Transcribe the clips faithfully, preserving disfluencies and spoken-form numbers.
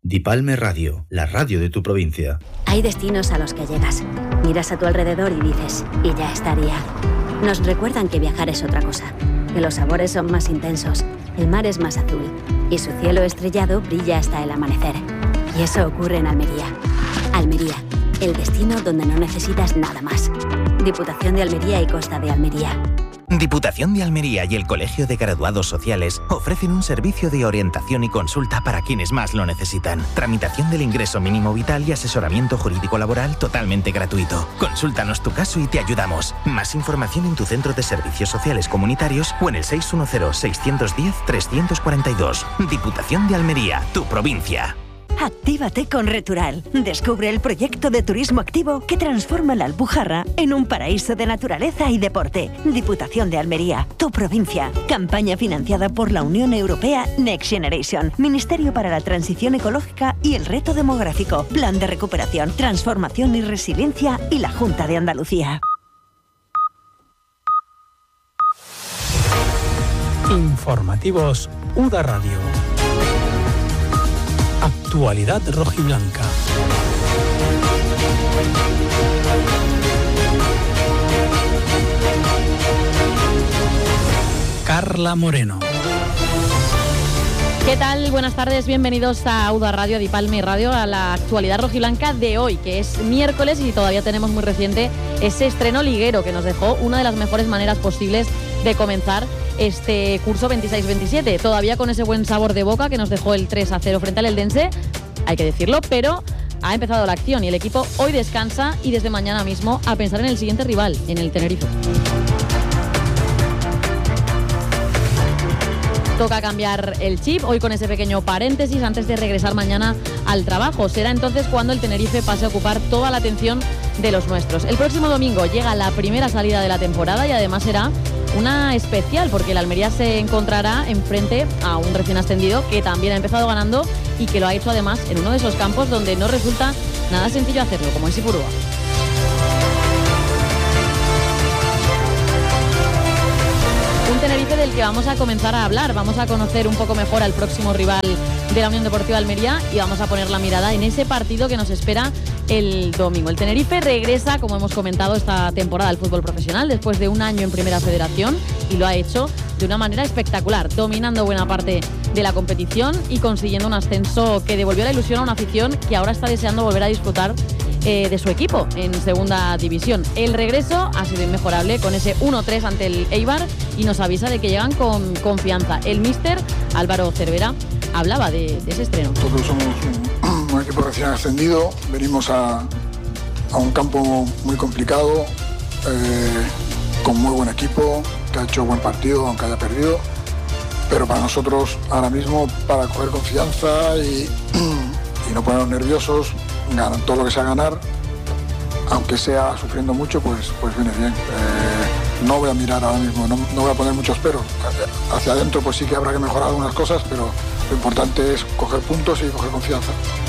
Dipalme Radio, la radio de tu provincia. Hay destinos a los que llegas, miras a tu alrededor y dices, y ya estaría. Nos recuerdan que viajar es otra cosa, que los sabores son más intensos, el mar es más azul y su cielo estrellado brilla hasta el amanecer. Y eso ocurre en Almería. Almería, el destino donde no necesitas nada más. Diputación de Almería y Costa de Almería. Diputación de Almería y el Colegio de Graduados Sociales ofrecen un servicio de orientación y consulta para quienes más lo necesitan. Tramitación del ingreso mínimo vital y asesoramiento jurídico laboral totalmente gratuito. Consúltanos tu caso y te ayudamos. Más información en tu centro de servicios sociales comunitarios o en el seis uno cero, seis uno cero, tres cuatro dos. Diputación de Almería, tu provincia. Actívate con Retural. Descubre el proyecto de turismo activo que transforma la Alpujarra en un paraíso de naturaleza y deporte. Diputación de Almería, tu provincia. Campaña financiada por la Unión Europea Next Generation, Ministerio para la Transición Ecológica y el Reto Demográfico, Plan de Recuperación, Transformación y Resiliencia y la Junta de Andalucía. Informativos U D A Radio. Actualidad rojiblanca. Carla Moreno. ¿Qué tal? Buenas tardes, bienvenidos a Auda Radio, Dipalme Radio, a la actualidad rojiblanca de hoy, que es miércoles y todavía tenemos muy reciente ese estreno liguero que nos dejó una de las mejores maneras posibles de comenzar este curso veintiséis veintisiete, todavía con ese buen sabor de boca que nos dejó el tres a cero frente al Eldense, hay que decirlo, pero ha empezado la acción y el equipo hoy descansa y desde mañana mismo a pensar en el siguiente rival, en el Tenerife. Toca cambiar el chip, hoy con ese pequeño paréntesis antes de regresar mañana al trabajo. Será entonces cuando el Tenerife pase a ocupar toda la atención de los nuestros. El próximo domingo llega la primera salida de la temporada y además será una especial porque el Almería se encontrará enfrente a un recién ascendido que también ha empezado ganando y que lo ha hecho además en uno de esos campos donde no resulta nada sencillo hacerlo, como es Ipurúa. Un Tenerife del que vamos a comenzar a hablar, vamos a conocer un poco mejor al próximo rival de la Unión Deportiva Almería y vamos a poner la mirada en ese partido que nos espera el domingo. El Tenerife regresa, como hemos comentado, esta temporada al fútbol profesional después de un año en Primera Federación y lo ha hecho de una manera espectacular, dominando buena parte de la competición y consiguiendo un ascenso que devolvió la ilusión a una afición que ahora está deseando volver a disfrutar eh, de su equipo en segunda división. El regreso ha sido inmejorable con ese uno tres ante el Eibar y nos avisa de que llegan con confianza. El míster Álvaro Cervera hablaba de, de ese estreno. Nosotros somos un, un equipo recién ascendido, venimos a, a un campo muy complicado, eh, con muy buen equipo, que ha hecho buen partido aunque haya perdido, pero para nosotros ahora mismo, para coger confianza y, y no ponernos nerviosos, ganar todo lo que sea ganar, aunque sea sufriendo mucho, pues, pues viene bien. Eh, no voy a mirar ahora mismo, no, no voy a poner muchos peros. Hacia adentro pues sí que habrá que mejorar algunas cosas, pero lo importante es coger puntos y coger confianza.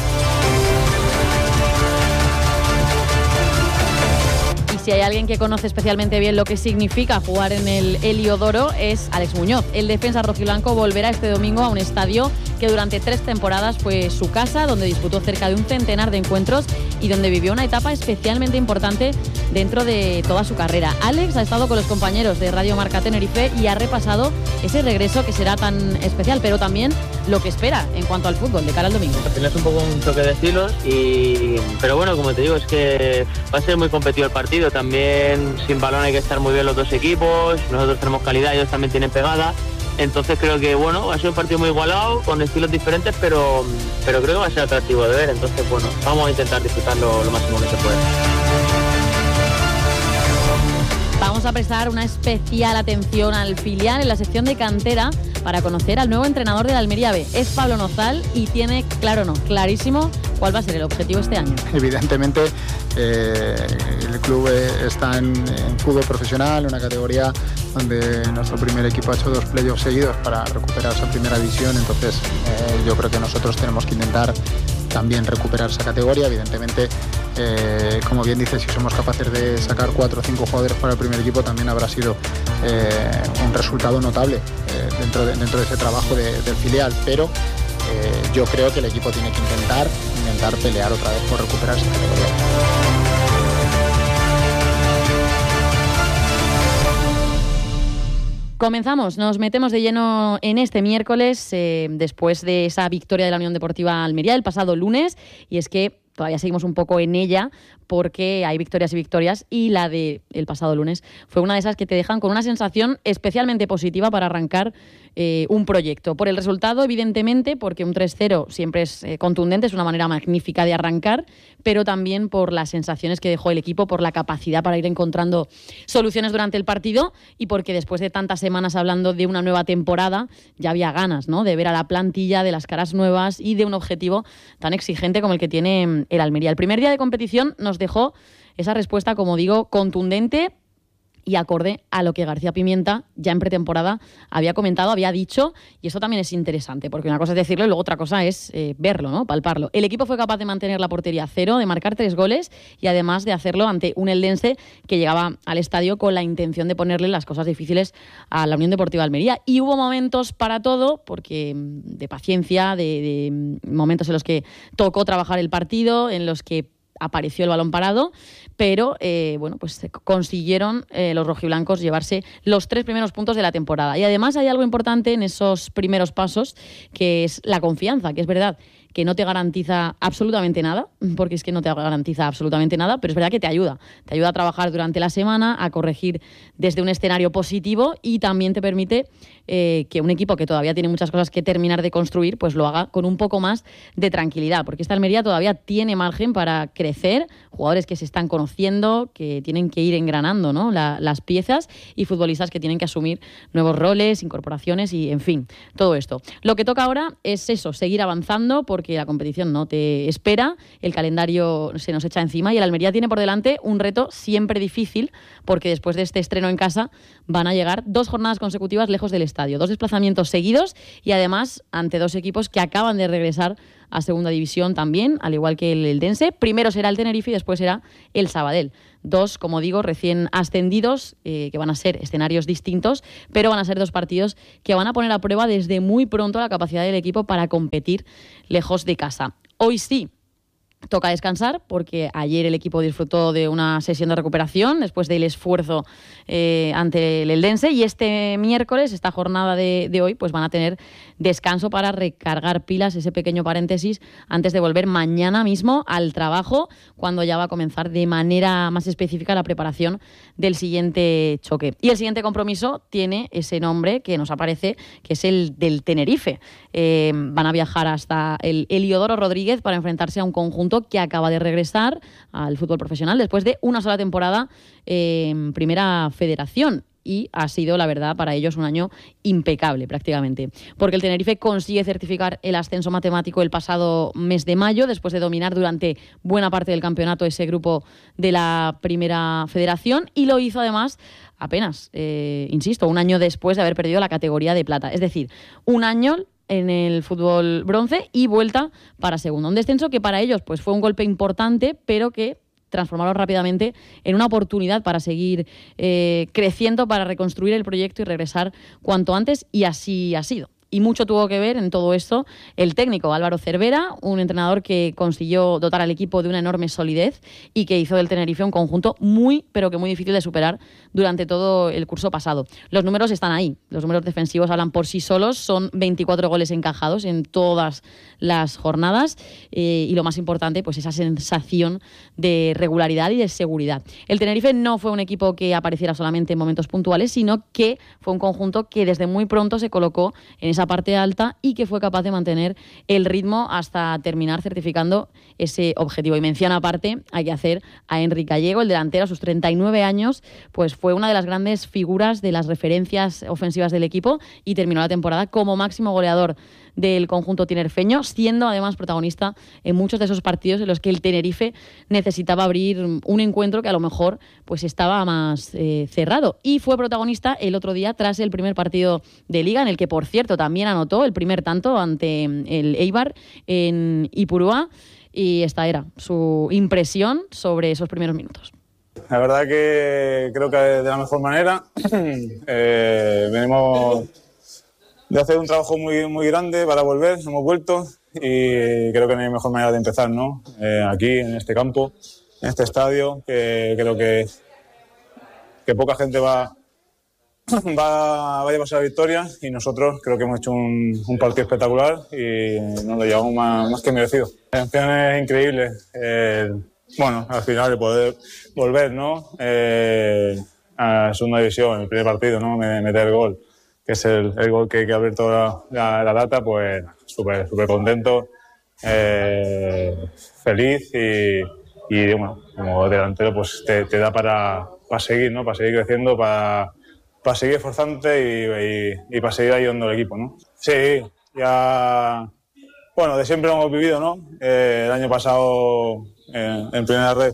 Si hay alguien que conoce especialmente bien lo que significa jugar en el Heliodoro es Alex Muñoz. El defensa rojiblanco volverá este domingo a un estadio que durante tres temporadas fue su casa, donde disputó cerca de un centenar de encuentros y donde vivió una etapa especialmente importante dentro de toda su carrera. Alex ha estado con los compañeros de Radio Marca Tenerife y ha repasado ese regreso que será tan especial, pero también lo que espera en cuanto al fútbol de cara al domingo. Tienes un poco un choque de estilos, y... pero bueno, como te digo, es que va a ser muy competido el partido. También sin balón hay que estar muy bien los dos equipos, nosotros tenemos calidad, ellos también tienen pegada, entonces creo que bueno, va a ser un partido muy igualado, con estilos diferentes, pero, pero creo que va a ser atractivo de ver, entonces bueno, vamos a intentar disfrutarlo lo máximo que se pueda. Vamos a prestar una especial atención al filial en la sección de cantera para conocer al nuevo entrenador de la Almería B. Es Pablo Nozal y tiene, claro no, clarísimo cuál va a ser el objetivo este año. Evidentemente eh, el club está en, en fútbol profesional, una categoría donde nuestro primer equipo ha hecho dos playoffs seguidos para recuperar esa primera división, entonces eh, yo creo que nosotros tenemos que intentar también recuperar esa categoría. Evidentemente, eh, como bien dices, si somos capaces de sacar cuatro o cinco jugadores para el primer equipo, también habrá sido eh, un resultado notable eh, dentro, de, dentro de ese trabajo de, del filial, pero eh, yo creo que el equipo tiene que intentar, intentar pelear otra vez por recuperar esa categoría. Comenzamos, nos metemos de lleno en este miércoles, eh, después de esa victoria de la Unión Deportiva Almería el pasado lunes, y es que todavía seguimos un poco en ella porque hay victorias y victorias, y la del pasado lunes fue una de esas que te dejan con una sensación especialmente positiva para arrancar eh, un proyecto. Por el resultado, evidentemente, porque un tres cero siempre es eh, contundente, es una manera magnífica de arrancar, pero también por las sensaciones que dejó el equipo, por la capacidad para ir encontrando soluciones durante el partido, y porque después de tantas semanas hablando de una nueva temporada, ya había ganas, ¿no?, de ver a la plantilla, de las caras nuevas y de un objetivo tan exigente como el que tiene el Almería. El primer día de competición nos dejó esa respuesta, como digo, contundente y acorde a lo que García Pimienta ya en pretemporada había comentado, había dicho, y eso también es interesante, porque una cosa es decirlo y luego otra cosa es eh, verlo, ¿no?, palparlo. El equipo fue capaz de mantener la portería a cero, de marcar tres goles y además de hacerlo ante un eldense que llegaba al estadio con la intención de ponerle las cosas difíciles a la Unión Deportiva Almería. Y hubo momentos para todo, porque de paciencia, de, de momentos en los que tocó trabajar el partido, en los que apareció el balón parado, pero eh, bueno, pues consiguieron eh, los rojiblancos llevarse los tres primeros puntos de la temporada. Y además hay algo importante en esos primeros pasos, que es la confianza, que es verdad que no te garantiza absolutamente nada, porque es que no te garantiza absolutamente nada, pero es verdad que te ayuda. Te ayuda a trabajar durante la semana, a corregir desde un escenario positivo, y también te permite eh, que un equipo que todavía tiene muchas cosas que terminar de construir, pues lo haga con un poco más de tranquilidad, porque esta Almería todavía tiene margen para crecer, jugadores que se están conociendo, que tienen que ir engranando, ¿no?, la, las piezas, y futbolistas que tienen que asumir nuevos roles, incorporaciones y, en fin, todo esto. Lo que toca ahora es eso, seguir avanzando, porque que la competición no te espera, el calendario se nos echa encima y el Almería tiene por delante un reto siempre difícil, porque después de este estreno en casa van a llegar dos jornadas consecutivas lejos del estadio, dos desplazamientos seguidos, y además ante dos equipos que acaban de regresar a segunda división también, al igual que el eldense. Primero será el Tenerife y después será el Sabadell. Dos, como digo, recién ascendidos, eh, que van a ser escenarios distintos, pero van a ser dos partidos que van a poner a prueba desde muy pronto la capacidad del equipo para competir lejos de casa. Hoy sí toca descansar, porque ayer el equipo disfrutó de una sesión de recuperación después del esfuerzo eh, ante el eldense, y este miércoles, esta jornada de, de hoy, pues van a tener descanso para recargar pilas, ese pequeño paréntesis, antes de volver mañana mismo al trabajo, cuando ya va a comenzar de manera más específica la preparación del siguiente choque. Y el siguiente compromiso tiene ese nombre que nos aparece, que es el del Tenerife. Eh, van a viajar hasta el Heliodoro Rodríguez para enfrentarse a un conjunto que acaba de regresar al fútbol profesional después de una sola temporada en Primera Federación. Y ha sido, la verdad, para ellos un año impecable prácticamente, porque el Tenerife consigue certificar el ascenso matemático el pasado mes de mayo, después de dominar durante buena parte del campeonato ese grupo de la Primera Federación, y lo hizo además apenas, eh, insisto, un año después de haber perdido la categoría de plata. Es decir, un año en el fútbol bronce y vuelta para segunda. Un descenso que para ellos pues fue un golpe importante, pero que transformaron rápidamente en una oportunidad para seguir eh, creciendo, para reconstruir el proyecto y regresar cuanto antes, y así ha sido. Y mucho tuvo que ver en todo esto el técnico Álvaro Cervera, un entrenador que consiguió dotar al equipo de una enorme solidez y que hizo del Tenerife un conjunto muy, pero que muy difícil de superar durante todo el curso pasado. Los números están ahí, los números defensivos hablan por sí solos, son veinticuatro goles encajados en todas las jornadas, eh, y lo más importante, pues esa sensación de regularidad y de seguridad. El Tenerife no fue un equipo que apareciera solamente en momentos puntuales, sino que fue un conjunto que desde muy pronto se colocó en esa parte alta y que fue capaz de mantener el ritmo hasta terminar certificando ese objetivo. Y mención aparte hay que hacer a Enric Gallego, el delantero, a sus treinta y nueve años, pues fue una de las grandes figuras de las referencias ofensivas del equipo y terminó la temporada como máximo goleador del conjunto tinerfeño, siendo además protagonista en muchos de esos partidos en los que el Tenerife necesitaba abrir un encuentro que a lo mejor pues estaba más eh, cerrado. Y fue protagonista el otro día tras el primer partido de Liga, en el que, por cierto, también anotó el primer tanto ante el Eibar en Ipurúa, y esta era su impresión sobre esos primeros minutos. La verdad que creo que de la mejor manera. eh, venimos de hacer un trabajo muy, muy grande para volver. Hemos vuelto y creo que no hay mejor manera de empezar, ¿no? Eh, aquí, en este campo, en este estadio, que creo que, que poca gente va, va, va a llevarse la victoria, y nosotros creo que hemos hecho un, un partido espectacular y nos lo llevamos más, más que merecido. La emoción es increíble. Eh, bueno, al final de poder volver, ¿no? Eh, a segunda división, el primer partido, ¿no? Meter el gol, que es el, el gol que, que ha abierto la, la, la data, pues súper súper contento, eh, feliz y, y bueno, como delantero pues te, te da para, para seguir, ¿no? Para seguir creciendo, para, para seguir esforzándote y, y, y para seguir ayudando al equipo, ¿no? Sí, ya, bueno, de siempre lo hemos vivido, ¿no? Eh, el año pasado en, en primera red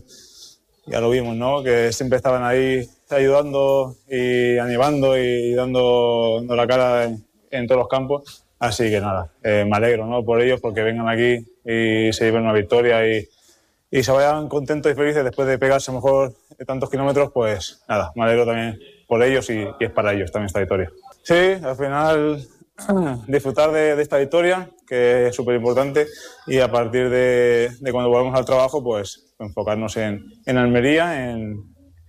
ya lo vimos, ¿no? Que siempre estaban ahí ayudando y animando y dando, dando la cara en, en todos los campos. Así que nada, eh, me alegro, ¿no? Por ellos, porque vengan aquí y se lleven una victoria y, y se vayan contentos y felices después de pegarse mejor tantos kilómetros. Pues nada, me alegro también por ellos y, y es para ellos también esta victoria. Sí, al final disfrutar de, de esta victoria, que es súper importante, y a partir de, de cuando volvamos al trabajo, pues enfocarnos en, en Almería, en,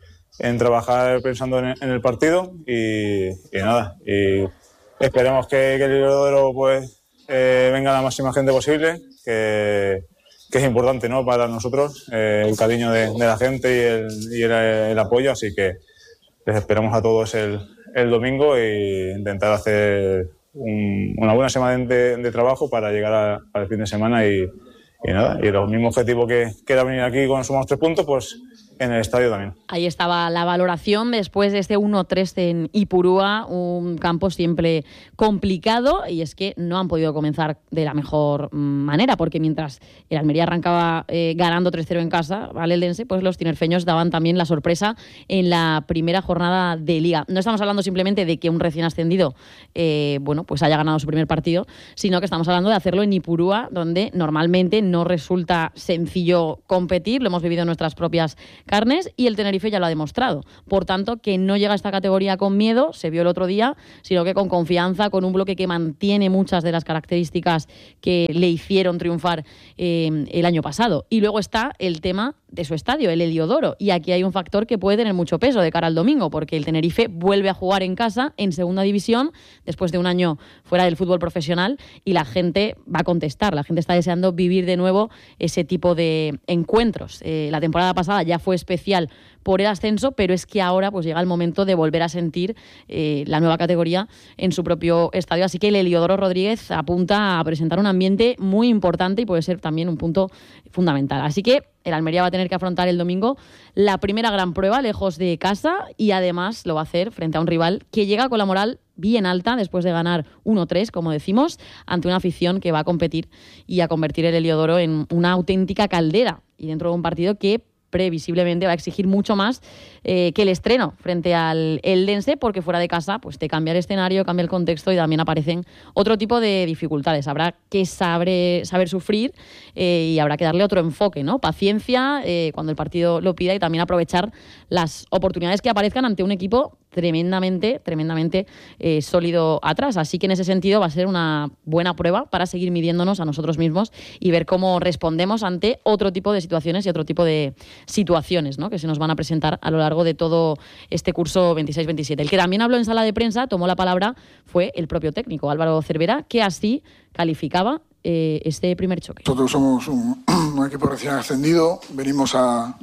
en trabajar pensando en, en el partido y, y nada, y esperemos que, que el Heliodoro pues eh, venga la máxima gente posible, que, que es importante, ¿no? Para nosotros, eh, el cariño de, de la gente y, el, y el, el apoyo, así que les esperamos a todos el, el domingo e intentar hacer un, una buena semana de, de trabajo para llegar a, al fin de semana y, y nada, y el mismo objetivo que, que era venir aquí con sumamos tres puntos, pues en el estadio también. Ahí estaba la valoración después de este uno tres en Ipurúa, un campo siempre complicado, y es que no han podido comenzar de la mejor manera, porque mientras el Almería arrancaba eh, ganando tres cero en casa al Eldense, pues los tinerfeños daban también la sorpresa en la primera jornada de Liga. No estamos hablando simplemente de que un recién ascendido eh, bueno, pues haya ganado su primer partido, sino que estamos hablando de hacerlo en Ipurúa, donde normalmente no resulta sencillo competir. Lo hemos vivido en nuestras propias carnes y el Tenerife ya lo ha demostrado. Por tanto, que no llega a esta categoría con miedo, se vio el otro día, sino que con confianza, con un bloque que mantiene muchas de las características que le hicieron triunfar eh, el año pasado. Y luego está el tema de su estadio, el Heliodoro. Y aquí hay un factor que puede tener mucho peso de cara al domingo, porque el Tenerife vuelve a jugar en casa, en segunda división, después de un año fuera del fútbol profesional, y la gente va a contestar. La gente está deseando vivir de nuevo ese tipo de encuentros. Eh, la temporada pasada ya fue especial por el ascenso, pero es que ahora pues llega el momento de volver a sentir eh, la nueva categoría en su propio estadio. Así que el Heliodoro Rodríguez apunta a presentar un ambiente muy importante y puede ser también un punto fundamental. Así que el Almería va a tener que afrontar el domingo la primera gran prueba lejos de casa, y además lo va a hacer frente a un rival que llega con la moral bien alta después de ganar uno tres, como decimos, ante una afición que va a competir y a convertir el Heliodoro en una auténtica caldera, y dentro de un partido que previsiblemente va a exigir mucho más eh, que el estreno frente al Eldense, porque fuera de casa pues te cambia el escenario, cambia el contexto y también aparecen otro tipo de dificultades. Habrá que saber, saber sufrir eh, y habrá que darle otro enfoque, ¿no? Paciencia eh, cuando el partido lo pida, y también aprovechar las oportunidades que aparezcan ante un equipo tremendamente, tremendamente eh, sólido atrás. Así que en ese sentido va a ser una buena prueba para seguir midiéndonos a nosotros mismos y ver cómo respondemos ante otro tipo de situaciones y otro tipo de situaciones, ¿no?, que se nos van a presentar a lo largo de todo este curso veintiséis veintisiete. El que también habló en sala de prensa, tomó la palabra, fue el propio técnico, Álvaro Cervera, que así calificaba eh, este primer choque. Nosotros somos un, un equipo recién ascendido, venimos a,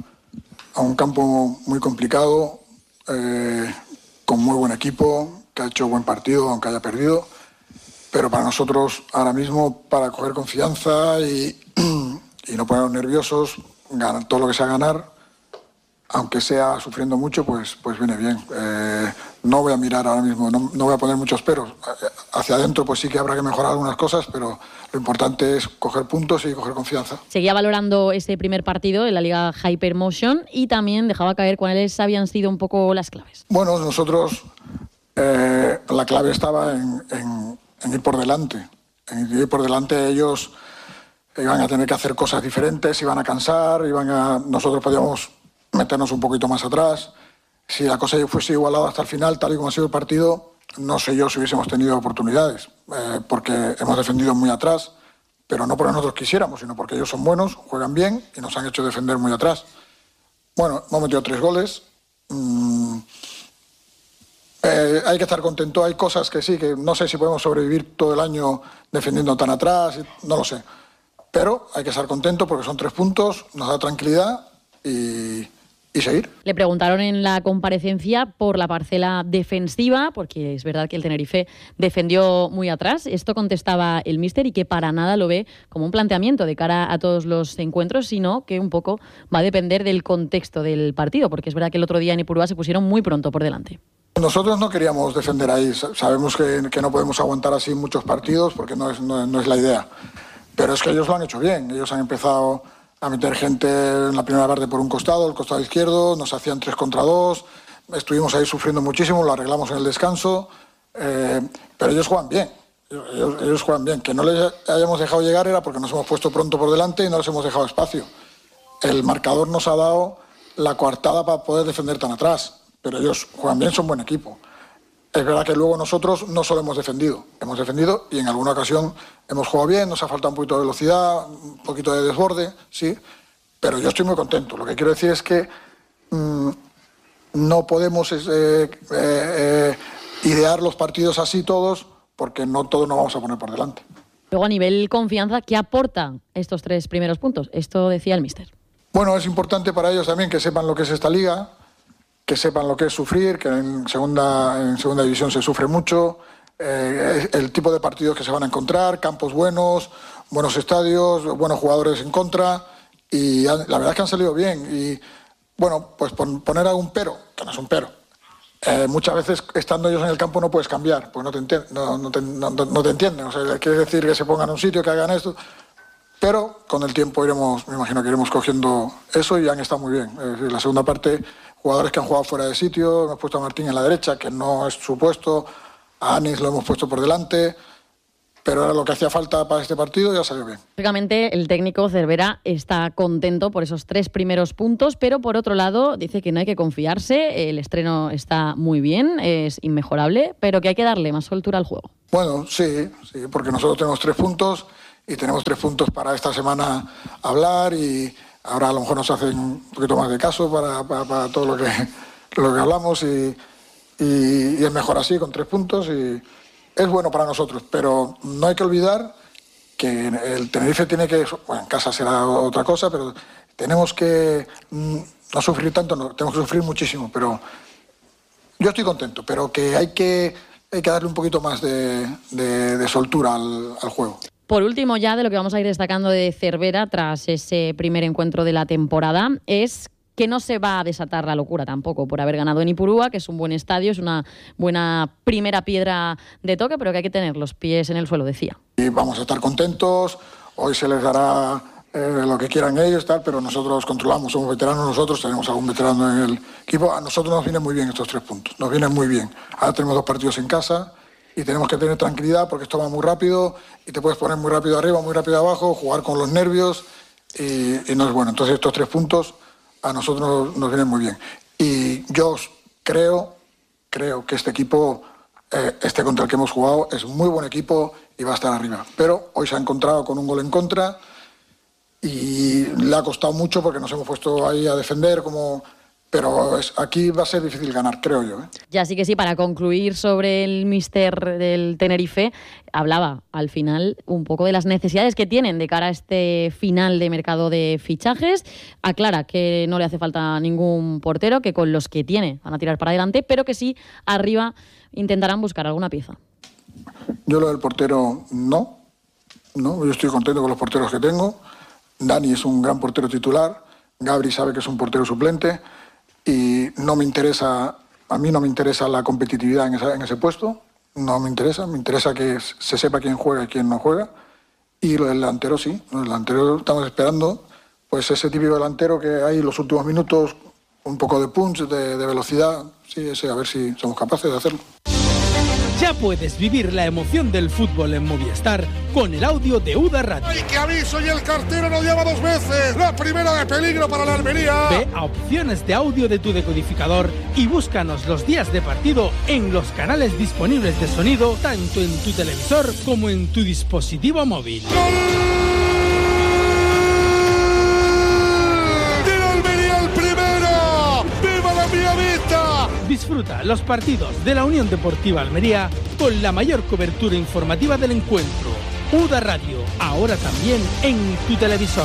a un campo muy complicado, eh, con muy buen equipo, que ha hecho buen partido, aunque haya perdido, pero para nosotros ahora mismo, para coger confianza y, y no ponernos nerviosos, ganar todo lo que sea ganar, aunque sea sufriendo mucho, pues, pues viene bien. Eh, no voy a mirar ahora mismo, no, no voy a poner muchos peros. Hacia adentro pues sí que habrá que mejorar algunas cosas, pero lo importante es coger puntos y coger confianza. Seguía valorando ese primer partido en la Liga Hypermotion y también dejaba caer cuáles habían sido un poco las claves. Bueno, nosotros eh, la clave estaba en, en, en ir por delante. En ir por delante ellos iban a tener que hacer cosas diferentes, iban a cansar, iban a, nosotros podíamos meternos un poquito más atrás. Si la cosa fuese igualada hasta el final, tal y como ha sido el partido, no sé yo si hubiésemos tenido oportunidades, eh, porque hemos defendido muy atrás, pero no porque nosotros quisiéramos, sino porque ellos son buenos, juegan bien y nos han hecho defender muy atrás. Bueno, hemos metido tres goles. Mm, eh, hay que estar contento. Hay cosas que sí, que no sé si podemos sobrevivir todo el año defendiendo tan atrás, no lo sé. Pero hay que estar contento porque son tres puntos, nos da tranquilidad y, y seguir. Le preguntaron en la comparecencia por la parcela defensiva, porque es verdad que el Tenerife defendió muy atrás. Esto contestaba el míster y que para nada lo ve como un planteamiento de cara a todos los encuentros, sino que un poco va a depender del contexto del partido, porque es verdad que el otro día en Ipurúa se pusieron muy pronto por delante. Nosotros no queríamos defender ahí. Sabemos que, que no podemos aguantar así muchos partidos porque no es, no, no es la idea. Pero es que ellos lo han hecho bien. Ellos han empezado a meter gente en la primera parte por un costado, el costado izquierdo, nos hacían tres contra dos, estuvimos ahí sufriendo muchísimo, lo arreglamos en el descanso, eh, pero ellos juegan bien, ellos, ellos juegan bien. Que no les hayamos dejado llegar era porque nos hemos puesto pronto por delante y no les hemos dejado espacio. El marcador nos ha dado la coartada para poder defender tan atrás, pero ellos juegan bien, son buen equipo. Es verdad que luego nosotros no solo hemos defendido, hemos defendido y en alguna ocasión hemos jugado bien, nos ha faltado un poquito de velocidad, un poquito de desborde, sí, pero yo estoy muy contento. Lo que quiero decir es que mmm, no podemos eh, eh, eh, idear los partidos así todos porque no todos nos vamos a poner por delante. Luego, a nivel confianza, ¿qué aportan estos tres primeros puntos? Esto decía el míster. Bueno, es importante para ellos también que sepan lo que es esta liga, que sepan lo que es sufrir, que en segunda, en segunda división se sufre mucho, eh, el tipo de partidos que se van a encontrar, campos buenos, buenos estadios, buenos jugadores en contra, y han, la verdad es que han salido bien. Y bueno, pues pon, poner algún pero, que no es un pero. Eh, muchas veces estando ellos en el campo no puedes cambiar, pues no te, enti- no, no te, no, no te entienden. O sea, quiere decir que se pongan en un sitio, que hagan esto. Pero con el tiempo iremos, me imagino que iremos cogiendo eso y han estado muy bien. Es decir, la segunda parte, jugadores que han jugado fuera de sitio, hemos puesto a Martín en la derecha, que no es su puesto, a Anis lo hemos puesto por delante, pero era lo que hacía falta para este partido y ya salió bien. Lógicamente, el técnico Cervera está contento por esos tres primeros puntos, pero por otro lado dice que no hay que confiarse, el estreno está muy bien, es inmejorable, pero que hay que darle más soltura al juego. Bueno, sí, sí, porque nosotros tenemos tres puntos y tenemos tres puntos para esta semana hablar y ahora a lo mejor nos hacen un poquito más de caso para, para, para todo lo que, lo que hablamos y, y, y es mejor así, con tres puntos y es bueno para nosotros, pero no hay que olvidar que el Tenerife tiene que, bueno, en casa será otra cosa, pero tenemos que no sufrir tanto, no, tenemos que sufrir muchísimo, pero yo estoy contento, pero que hay que, hay que darle un poquito más de, de, de soltura al, al juego. Por último, ya de lo que vamos a ir destacando de Cervera tras ese primer encuentro de la temporada es que no se va a desatar la locura tampoco por haber ganado en Ipurúa, que es un buen estadio, es una buena primera piedra de toque, pero que hay que tener los pies en el suelo, decía. Y vamos a estar contentos, hoy se les dará eh, lo que quieran ellos, tal, pero nosotros controlamos, somos veteranos nosotros, tenemos algún veterano en el equipo, a nosotros nos vienen muy bien estos tres puntos, nos vienen muy bien. Ahora tenemos dos partidos en casa y tenemos que tener tranquilidad porque esto va muy rápido y te puedes poner muy rápido arriba, muy rápido abajo, jugar con los nervios y, y no es bueno. Entonces estos tres puntos a nosotros nos vienen muy bien. Y yo creo, creo que este equipo, eh, este contra el que hemos jugado, es muy buen equipo y va a estar arriba. Pero hoy se ha encontrado con un gol en contra y le ha costado mucho porque nos hemos puesto ahí a defender como... Pero es, aquí va a ser difícil ganar, creo yo. ¿eh? Ya sí que sí, para concluir sobre el míster del Tenerife, hablaba al final un poco de las necesidades que tienen de cara a este final de mercado de fichajes. Aclara que no le hace falta ningún portero, que con los que tiene van a tirar para adelante, pero que sí, arriba intentarán buscar alguna pieza. Yo lo del portero no, no, yo estoy contento con los porteros que tengo. Dani es un gran portero titular, Gabri sabe que es un portero suplente. Y no me interesa, a mí no me interesa la competitividad en, esa, en ese puesto, no me interesa, me interesa que se sepa quién juega y quién no juega. Y lo del delantero sí, lo del delantero estamos esperando, pues ese típico delantero que hay en los últimos minutos, un poco de punch, de, de velocidad, sí, ese, a ver si somos capaces de hacerlo. Ya puedes vivir la emoción del fútbol en Movistar con el audio de UDA Radio. ¡Ay, qué aviso! Y el cartero nos llama dos veces. La primera de peligro para la Almería. Ve a opciones de audio de tu decodificador y búscanos los días de partido en los canales disponibles de sonido, tanto en tu televisor como en tu dispositivo móvil. Disfruta los partidos de la Unión Deportiva Almería con la mayor cobertura informativa del encuentro. UDA Radio, ahora también en tu televisor.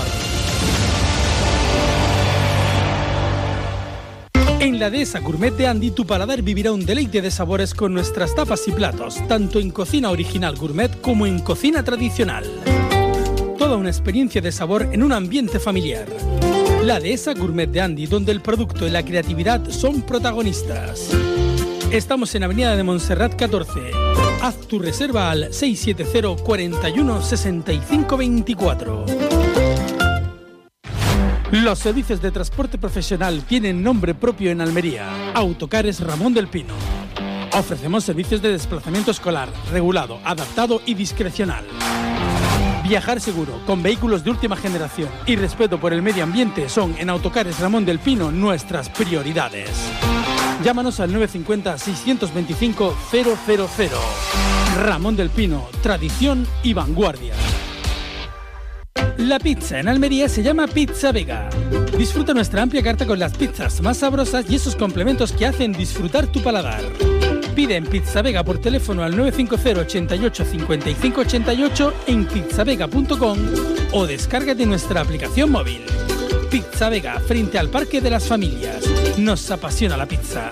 En la Dehesa Gourmet de Andy, tu paladar vivirá un deleite de sabores con nuestras tapas y platos, tanto en cocina original gourmet como en cocina tradicional. Toda una experiencia de sabor en un ambiente familiar. La Dehesa Gourmet de Andy, donde el producto y la creatividad son protagonistas. Estamos en Avenida de Montserrat catorce. Haz tu reserva al seis siete cero, cuarenta y uno, sesenta y cinco veinticuatro. Los servicios de transporte profesional tienen nombre propio en Almería. Autocares Ramón del Pino. Ofrecemos servicios de desplazamiento escolar, regulado, adaptado y discrecional. Viajar seguro, con vehículos de última generación y respeto por el medio ambiente son en Autocares Ramón del Pino nuestras prioridades. Llámanos al nueve cinco cero, seis dos cinco, cero cero cero. Ramón del Pino, tradición y vanguardia. La pizza en Almería se llama Pizza Vega. Disfruta nuestra amplia carta con las pizzas más sabrosas y esos complementos que hacen disfrutar tu paladar. Pide en Pizza Vega por teléfono al nueve cinco cero, ochenta y ocho, cincuenta y cinco ochenta y ocho en pizzavega punto com o descárgate nuestra aplicación móvil. Pizza Vega, frente al Parque de las Familias. Nos apasiona la pizza.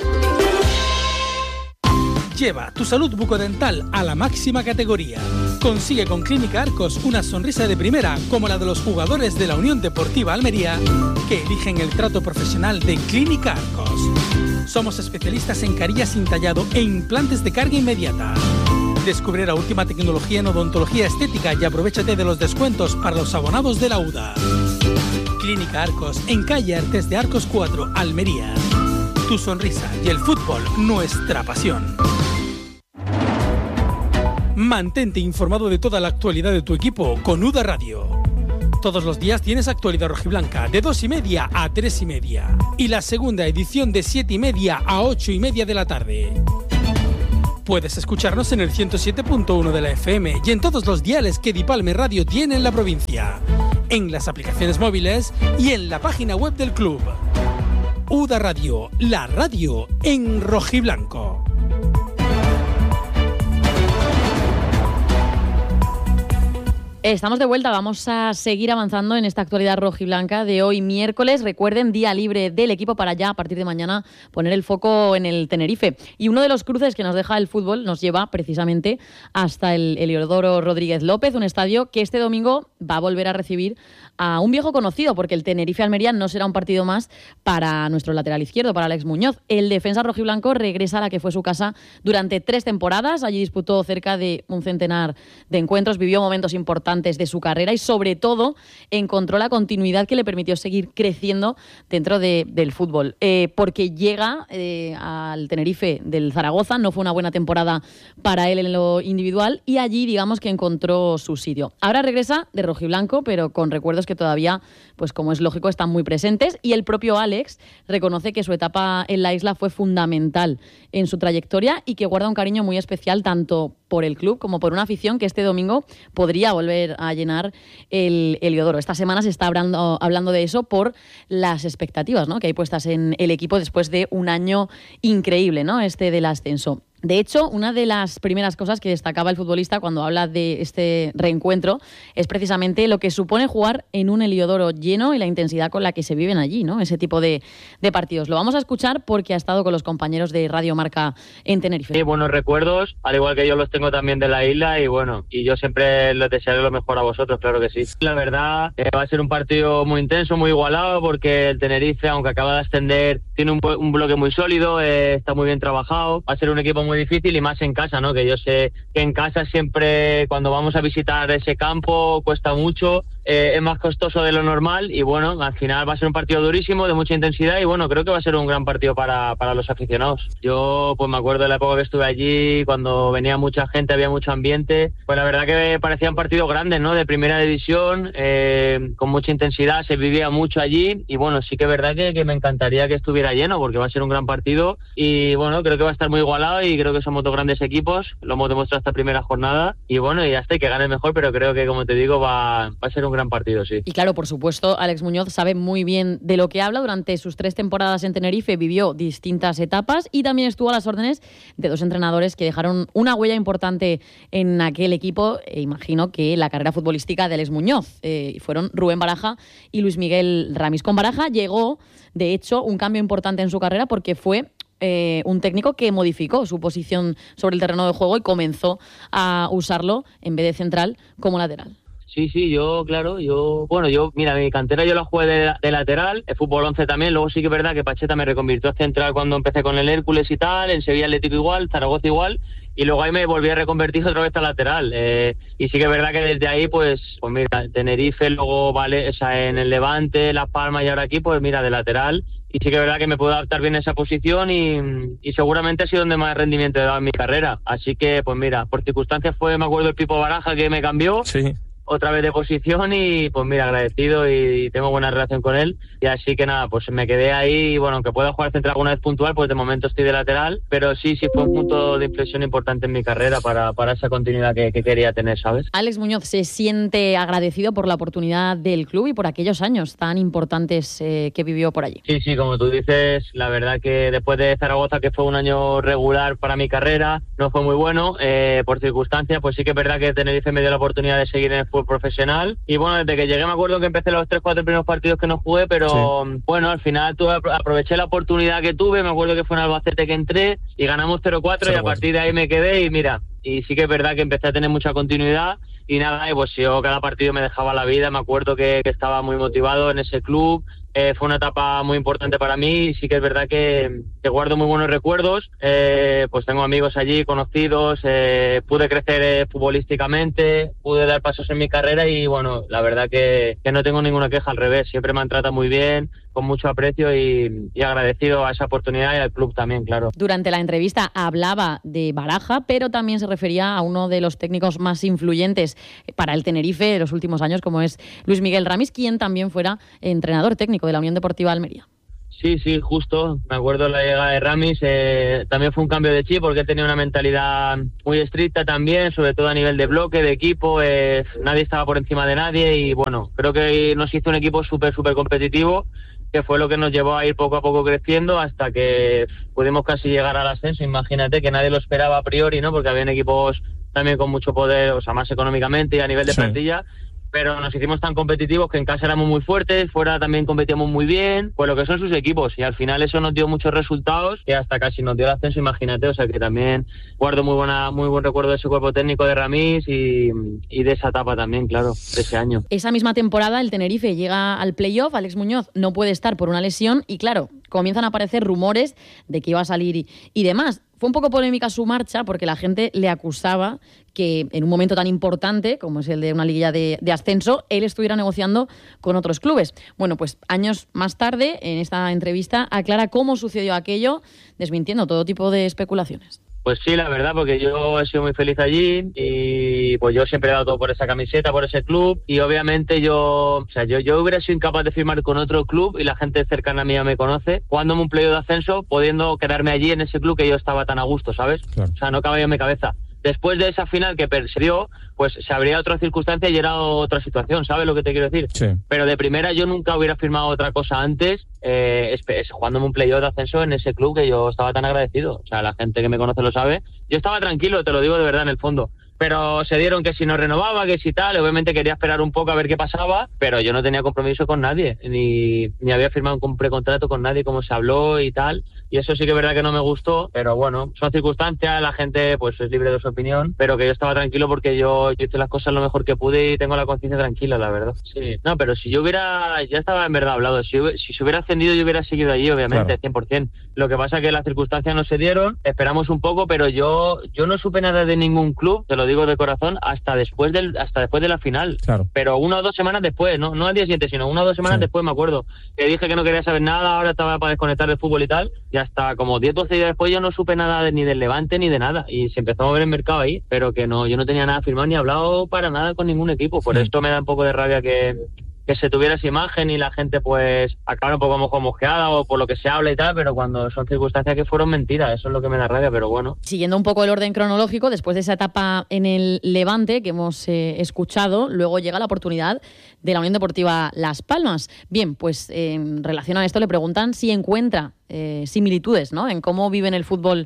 Lleva tu salud bucodental a la máxima categoría. Consigue con Clínica Arcos una sonrisa de primera como la de los jugadores de la Unión Deportiva Almería que eligen el trato profesional de Clínica Arcos. Somos especialistas en carillas sin tallado e implantes de carga inmediata. Descubre la última tecnología en odontología estética y aprovéchate de los descuentos para los abonados de la UDA. Clínica Arcos, en calle Artes de Arcos cuatro, Almería. Tu sonrisa y el fútbol, nuestra pasión. Mantente informado de toda la actualidad de tu equipo con UDA Radio. Todos los días tienes actualidad rojiblanca de dos y media a tres y media y la segunda edición de siete y media a ocho y media de la tarde. Puedes escucharnos en el ciento siete punto uno de la F M y en todos los diales que Dipalme Radio tiene en la provincia, en las aplicaciones móviles y en la página web del club. UDA Radio, la radio en rojiblanco. Estamos de vuelta, vamos a seguir avanzando en esta actualidad rojiblanca de hoy miércoles. Recuerden, día libre del equipo para ya, a partir de mañana, poner el foco en el Tenerife. Y uno de los cruces que nos deja el fútbol nos lleva precisamente hasta el Heliodoro Rodríguez López, un estadio que este domingo va a volver a recibir a un viejo conocido, porque el Tenerife-Almería no será un partido más para nuestro lateral izquierdo, para Alex Muñoz. El defensa rojiblanco regresa a la que fue su casa durante tres temporadas. Allí disputó cerca de un centenar de encuentros, vivió momentos importantes de su carrera y sobre todo encontró la continuidad que le permitió seguir creciendo dentro de, del fútbol, eh, porque llega eh, al Tenerife del Zaragoza. No fue una buena temporada para él en lo individual y allí digamos que encontró su sitio. Ahora regresa de rojiblanco, pero con recuerdos que todavía, pues como es lógico, están muy presentes, y el propio Alex reconoce que su etapa en la isla fue fundamental en su trayectoria y que guarda un cariño muy especial tanto por el club como por una afición que este domingo podría volver a llenar el Heliodoro. Esta semana se está hablando, hablando de eso por las expectativas, ¿no?, que hay puestas en el equipo después de un año increíble, ¿no?, este del ascenso. De hecho, una de las primeras cosas que destacaba el futbolista cuando habla de este reencuentro es precisamente lo que supone jugar en un Heliodoro lleno y la intensidad con la que se viven allí, ¿no?, ese tipo de, de partidos. Lo vamos a escuchar porque ha estado con los compañeros de Radio Marca en Tenerife. Sí, buenos recuerdos, al igual que yo los tengo también de la isla, y bueno, y yo siempre les desearé lo mejor a vosotros, claro que sí. La verdad, eh, va a ser un partido muy intenso, muy igualado, porque el Tenerife, aunque acaba de ascender, tiene un, un bloque muy sólido, eh, está muy bien trabajado, va a ser un equipo muy difícil y más en casa, ¿no? Que yo sé que en casa siempre, cuando vamos a visitar ese campo, cuesta mucho, eh, es más costoso de lo normal y bueno, al final va a ser un partido durísimo, de mucha intensidad y bueno, creo que va a ser un gran partido para, para los aficionados. Yo pues me acuerdo de la época que estuve allí, cuando venía mucha gente, había mucho ambiente, pues la verdad que parecían partidos grandes, ¿no? De primera división, eh, con mucha intensidad, se vivía mucho allí y bueno, sí que es verdad que, que me encantaría que estuviera lleno porque va a ser un gran partido y bueno, creo que va a estar muy igualado y creo que somos dos grandes equipos, lo hemos demostrado esta primera jornada y bueno, y ya está, que gane mejor, pero creo que como te digo va, va a ser un gran partido, sí. Y claro, por supuesto, Alex Muñoz sabe muy bien de lo que habla. Durante sus tres temporadas en Tenerife vivió distintas etapas y también estuvo a las órdenes de dos entrenadores que dejaron una huella importante en aquel equipo. E imagino que la carrera futbolística de Alex Muñoz eh, fueron Rubén Baraja y Luis Miguel Ramis. Con Baraja llegó, de hecho, un cambio importante en su carrera porque fue Eh, un técnico que modificó su posición sobre el terreno de juego y comenzó a usarlo en vez de central como lateral. Sí, sí, yo, claro, yo, bueno, yo, mira, mi cantera yo la jugué de, de lateral, el fútbol once también, luego sí que es verdad que Pacheta me reconvirtió a central cuando empecé con el Hércules y tal, en Sevilla Atlético igual, Zaragoza igual, y luego ahí me volví a reconvertir otra vez a lateral, eh, y sí que es verdad que desde ahí, pues, pues mira, Tenerife, luego, vale, o sea, en el Levante, Las Palmas y ahora aquí, pues mira, de lateral, y sí que es verdad que me puedo adaptar bien a esa posición y, y seguramente ha sido donde más rendimiento he dado en mi carrera, así que, pues mira, por circunstancias fue, me acuerdo, el Pipo Baraja que me cambió, sí. Otra vez de posición y pues mira, agradecido y tengo buena relación con él y así que nada, pues me quedé ahí y bueno, aunque pueda jugar central alguna vez puntual, pues de momento estoy de lateral, pero sí, sí fue un punto de inflexión importante en mi carrera para, para esa continuidad que, que quería tener, ¿sabes? Alex Muñoz se siente agradecido por la oportunidad del club y por aquellos años tan importantes eh, que vivió por allí. Sí, sí, como tú dices, la verdad que después de Zaragoza, que fue un año regular para mi carrera, no fue muy bueno, eh, por circunstancias, pues sí que es verdad que Tenerife me dio la oportunidad de seguir en el fútbol profesional y bueno, desde que llegué me acuerdo que empecé los tres, cuatro primeros partidos que no jugué, pero sí. Bueno, al final tuve, aproveché la oportunidad que tuve, me acuerdo que fue en Albacete que entré y ganamos cero cuatro y a partir de ahí me quedé y mira, y sí que es verdad que empecé a tener mucha continuidad y nada, y pues yo cada partido me dejaba la vida, me acuerdo que, que estaba muy motivado en ese club. Eh, fue una etapa muy importante para mí y sí que es verdad que, que guardo muy buenos recuerdos, eh, pues tengo amigos allí, conocidos, eh, pude crecer eh, futbolísticamente, pude dar pasos en mi carrera y bueno, la verdad que, que no tengo ninguna queja, al revés, siempre me han tratado muy bien, con mucho aprecio y, y agradecido a esa oportunidad y al club también, claro. Durante la entrevista hablaba de Baraja, pero también se refería a uno de los técnicos más influyentes para el Tenerife de los últimos años, como es Luis Miguel Ramis, quien también fuera entrenador técnico de la Unión Deportiva Almería. Sí, sí, justo. Me acuerdo de la llegada de Ramis. Eh, también fue un cambio de chip porque tenía una mentalidad muy estricta también, sobre todo a nivel de bloque, de equipo. Eh, nadie estaba por encima de nadie y bueno, creo que nos hizo un equipo súper, súper competitivo, que fue lo que nos llevó a ir poco a poco creciendo hasta que pudimos casi llegar al ascenso. Imagínate que nadie lo esperaba a priori, ¿no? Porque habían equipos también con mucho poder, o sea, más económicamente y a nivel de sí. plantilla. Pero nos hicimos tan competitivos que en casa éramos muy fuertes, fuera también competíamos muy bien, pues lo que son sus equipos, y al final eso nos dio muchos resultados, que hasta casi nos dio el ascenso, imagínate, o sea que también guardo muy buena muy buen recuerdo de ese cuerpo técnico de Ramis y, y de esa etapa también, claro, de ese año. Esa misma temporada el Tenerife llega al playoff, Alex Muñoz no puede estar por una lesión y claro, comienzan a aparecer rumores de que iba a salir y, y demás. Fue un poco polémica su marcha porque la gente le acusaba que en un momento tan importante como es el de una liguilla de, de ascenso, él estuviera negociando con otros clubes. Bueno, pues años más tarde, en esta entrevista, aclara cómo sucedió aquello, desmintiendo todo tipo de especulaciones. Pues sí, la verdad, porque yo he sido muy feliz allí y pues yo siempre he dado todo por esa camiseta, por ese club y obviamente yo, o sea, yo, yo hubiera sido incapaz de firmar con otro club y la gente cercana a mí ya me conoce, jugándome un playoff de ascenso, pudiendo quedarme allí en ese club que yo estaba tan a gusto, ¿sabes? Claro. O sea, no cabía en mi cabeza. Después de esa final que perdió, pues se habría otra circunstancia y era otra situación, ¿sabes lo que te quiero decir? Sí. Pero de primera yo nunca hubiera firmado otra cosa antes, eh, es, es, jugándome un playoff de ascenso en ese club que yo estaba tan agradecido. O sea, la gente que me conoce lo sabe. Yo estaba tranquilo, te lo digo de verdad en el fondo. Pero se dieron que si no renovaba, que si tal, obviamente quería esperar un poco a ver qué pasaba, pero yo no tenía compromiso con nadie, ni, ni había firmado un precontrato con nadie como se habló y tal, y eso sí que es verdad que no me gustó, pero bueno, son circunstancias, la gente pues es libre de su opinión, pero que yo estaba tranquilo porque yo, yo hice las cosas lo mejor que pude y tengo la conciencia tranquila, la verdad. Sí. No, pero si yo hubiera, ya estaba en verdad hablado, si, si se hubiera ascendido yo hubiera seguido allí, obviamente, claro. cien por ciento. Lo que pasa es que las circunstancias no se dieron, esperamos un poco, pero yo, yo no supe nada de ningún club, te lo digo digo de corazón, hasta después del hasta después de la final. Claro. Pero una o dos semanas después, no no al día siguiente, sino una o dos semanas sí. después, me acuerdo. Que dije que no quería saber nada, ahora estaba para desconectar del fútbol y tal. Y hasta como diez o doce días después yo no supe nada de, ni del Levante ni de nada. Y se empezó a mover el mercado ahí, pero que no, yo no tenía nada firmado ni hablado para nada con ningún equipo. Por sí. esto me da un poco de rabia que... que se tuviera esa imagen y la gente pues acaba un poco como mosqueada o por lo que se habla y tal, pero cuando son circunstancias que fueron mentiras, eso es lo que me da rabia, pero bueno. Siguiendo un poco el orden cronológico, después de esa etapa en el Levante que hemos eh, escuchado, luego llega la oportunidad de la Unión Deportiva Las Palmas. Bien, pues eh, en relación a esto le preguntan si encuentra eh, similitudes, ¿no?, en cómo viven el fútbol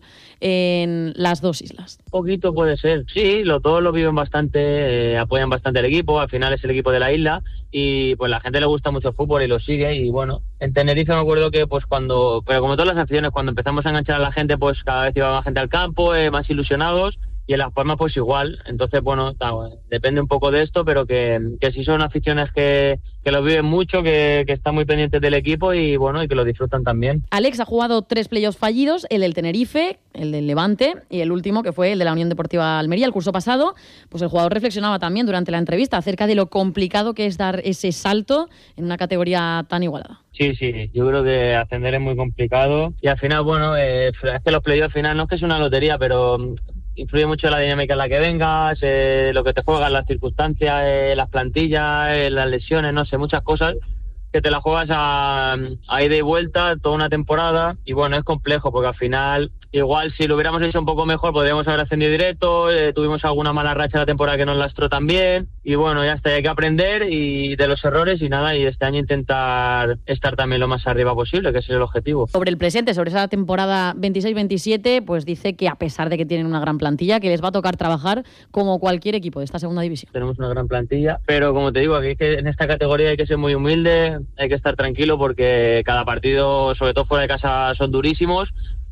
en las dos islas. Un poquito puede ser, sí, los dos lo viven bastante, eh, apoyan bastante al equipo, al final es el equipo de la isla y pues la gente le gusta mucho el fútbol y lo sigue y bueno, en Tenerife me acuerdo que pues cuando, pero como todas las aficiones, cuando empezamos a enganchar a la gente pues cada vez iba más gente al campo, eh, más ilusionados. Y en Las Palmas pues igual, entonces bueno, está, depende un poco de esto, pero que, que sí son aficiones que, que lo viven mucho, que, que están muy pendientes del equipo y bueno, y que lo disfrutan también. Alex ha jugado tres playoffs fallidos, el del Tenerife, el del Levante y el último que fue el de la Unión Deportiva Almería el curso pasado. Pues el jugador reflexionaba también durante la entrevista acerca de lo complicado que es dar ese salto en una categoría tan igualada. Sí, sí, yo creo que ascender es muy complicado y al final, bueno, eh, es que los playoffs al final no es que es una lotería, pero influye mucho la dinámica en la que vengas, eh, lo que te juegas, las circunstancias, eh, las plantillas, eh, las lesiones, no sé, muchas cosas que te las juegas a, a ida y vuelta toda una temporada y bueno, es complejo porque al final igual si lo hubiéramos hecho un poco mejor podríamos haber ascendido directo, eh, tuvimos alguna mala racha la temporada que nos lastró también y bueno, ya está, hay que aprender y de los errores y nada, y este año intentar estar también lo más arriba posible, que ese es el objetivo. Sobre el presente, sobre esa temporada veintiséis veintisiete, pues dice que a pesar de que tienen una gran plantilla, que les va a tocar trabajar como cualquier equipo de esta segunda división. Tenemos una gran plantilla, pero como te digo, aquí es que en esta categoría hay que ser muy humilde, hay que estar tranquilo porque cada partido, sobre todo fuera de casa, son durísimos.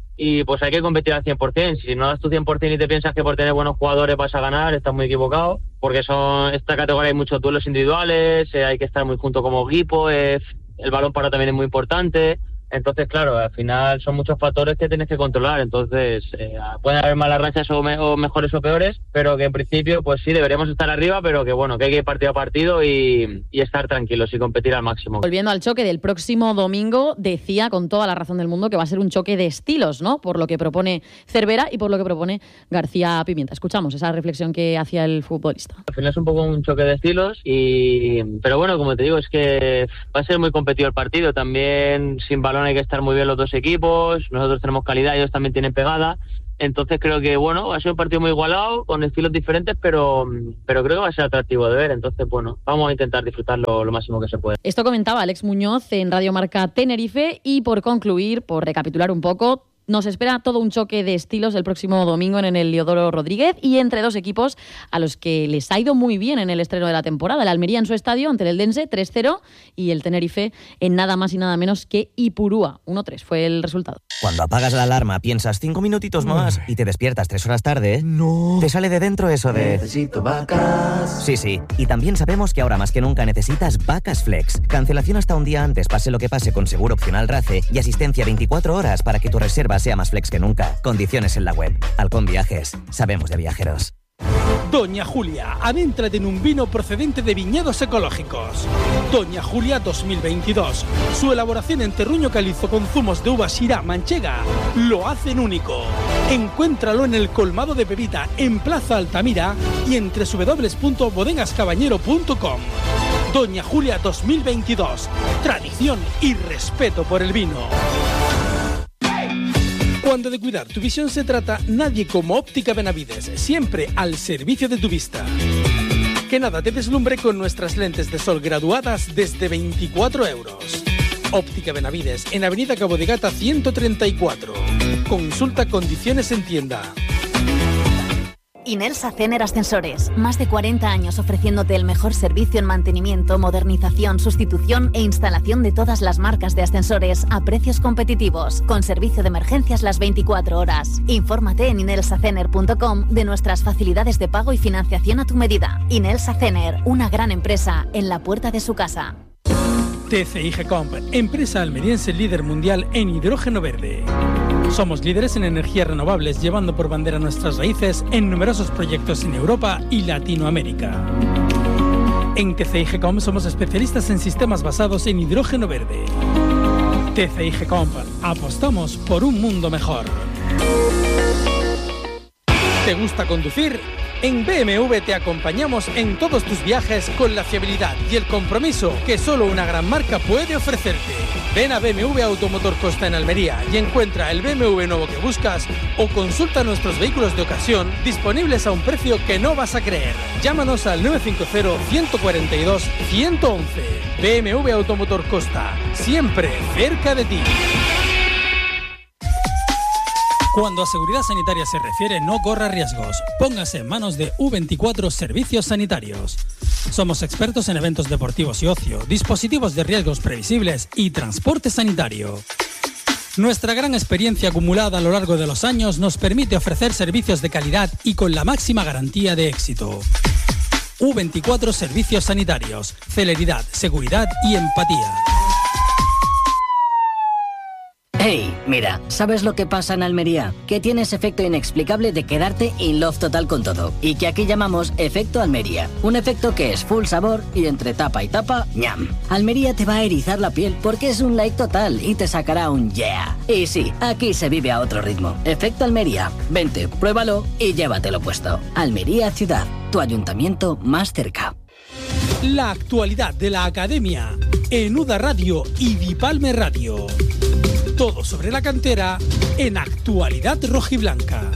Y pues hay que competir al cien por ciento. Si no das tu cien por ciento y te piensas que por tener buenos jugadores vas a ganar, estás muy equivocado. Porque son esta categoría hay muchos duelos individuales, eh, hay que estar muy junto como equipo, eh, el balón parado también es muy importante. Entonces, claro, al final son muchos factores que tienes que controlar. Entonces, eh, pueden haber malas rachas o, me- o mejores o peores, pero que en principio, pues sí, deberíamos estar arriba, pero que bueno, que hay que ir partido a partido y, y estar tranquilos y competir al máximo. Volviendo al choque del próximo domingo, decía con toda la razón del mundo que va a ser un choque de estilos, ¿no? Por lo que propone Cervera y por lo que propone García Pimienta. Escuchamos esa reflexión que hacía el futbolista. Al final es un poco un choque de estilos, y pero bueno, como te digo, es que va a ser muy competido el partido. También sin balón hay que estar muy bien los dos equipos, nosotros tenemos calidad, ellos también tienen pegada, entonces creo que bueno, va a ser un partido muy igualado, con estilos diferentes, pero, pero creo que va a ser atractivo de ver, entonces bueno, vamos a intentar disfrutarlo lo máximo que se puede. Esto comentaba Alex Muñoz en Radio Marca Tenerife y por concluir, por recapitular un poco, nos espera todo un choque de estilos el próximo domingo en el Leodoro Rodríguez y entre dos equipos a los que les ha ido muy bien en el estreno de la temporada. El Almería en su estadio ante el Eldense tres cero y el Tenerife en nada más y nada menos que Ipurúa. uno tres fue el resultado. Cuando apagas la alarma piensas cinco minutitos más y te despiertas tres horas tarde, no. Te sale de dentro eso de... Necesito vacas. Sí, sí. Y también sabemos que ahora más que nunca necesitas Vacas Flex. Cancelación hasta un día antes, pase lo que pase, con seguro opcional RACE y asistencia veinticuatro horas para que tu reserva sea más flex que nunca. Condiciones en la web. Halcón Viajes. Sabemos de viajeros. Doña Julia, adéntrate en un vino procedente de viñedos ecológicos. Doña Julia dos mil veintidós. Su elaboración en terruño calizo con zumos de uva Syrah manchega lo hacen único. Encuéntralo en el colmado de Pepita en Plaza Altamira y en doble u doble u doble u punto bodegas cabañero punto com. Doña Julia dos mil veintidós. Tradición y respeto por el vino. Cuando de cuidar tu visión se trata, nadie como Óptica Benavides, siempre al servicio de tu vista. Que nada te deslumbre con nuestras lentes de sol graduadas desde veinticuatro euros. Óptica Benavides, en Avenida Cabo de Gata ciento treinta y cuatro. Consulta condiciones en tienda. Inelsa Cener Ascensores. Más de cuarenta años ofreciéndote el mejor servicio en mantenimiento, modernización, sustitución e instalación de todas las marcas de ascensores a precios competitivos, con servicio de emergencias las veinticuatro horas. Infórmate en inelsa cener punto com de nuestras facilidades de pago y financiación a tu medida. Inelsa Cener, una gran empresa en la puerta de su casa. T C I G Comp, empresa almeriense líder mundial en hidrógeno verde. Somos líderes en energías renovables, llevando por bandera nuestras raíces en numerosos proyectos en Europa y Latinoamérica. En T C I G-Com somos especialistas en sistemas basados en hidrógeno verde. T C I G-Com, apostamos por un mundo mejor. ¿Te gusta conducir? En B M W te acompañamos en todos tus viajes con la fiabilidad y el compromiso que solo una gran marca puede ofrecerte. Ven a B M W Automotor Costa en Almería y encuentra el B M W nuevo que buscas o consulta nuestros vehículos de ocasión disponibles a un precio que no vas a creer. Llámanos al nueve cinco cero, uno cuatro dos, uno uno uno. B M W Automotor Costa, siempre cerca de ti. Cuando a seguridad sanitaria se refiere, no corra riesgos. Póngase en manos de U veinticuatro Servicios Sanitarios. Somos expertos en eventos deportivos y ocio, dispositivos de riesgos previsibles y transporte sanitario. Nuestra gran experiencia acumulada a lo largo de los años nos permite ofrecer servicios de calidad y con la máxima garantía de éxito. U veinticuatro Servicios Sanitarios. Celeridad, seguridad y empatía. Hey, mira, ¿sabes lo que pasa en Almería? Que tienes efecto inexplicable de quedarte in love total con todo. Y que aquí llamamos efecto Almería. Un efecto que es full sabor y entre tapa y tapa, ñam. Almería te va a erizar la piel porque es un like total y te sacará un yeah. Y sí, aquí se vive a otro ritmo. Efecto Almería. Vente, pruébalo y llévatelo puesto. Almería Ciudad, tu ayuntamiento más cerca. La actualidad de la academia en U D A Radio y Dipalme Radio. Todo sobre la cantera en Actualidad Rojiblanca.